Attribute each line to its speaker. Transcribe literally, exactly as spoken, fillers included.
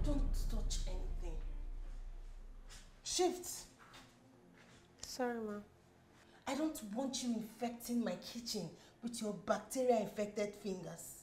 Speaker 1: Don't touch anything. Shift.
Speaker 2: Sorry, ma.
Speaker 1: I don't want you infecting my kitchen with your bacteria-infected fingers.